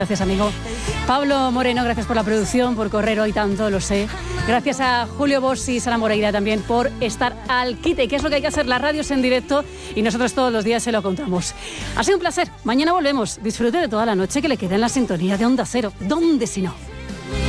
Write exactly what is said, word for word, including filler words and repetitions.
Gracias, amigo. Pablo Moreno, gracias por la producción, por correr hoy tanto, lo sé. Gracias a Julio Bosch y Sara Moreira también por estar al quite, que es lo que hay que hacer, las radios en directo, y nosotros todos los días se lo contamos. Ha sido un placer. Mañana volvemos. Disfrute de toda la noche que le queda en la sintonía de Onda Cero. ¿Dónde si no?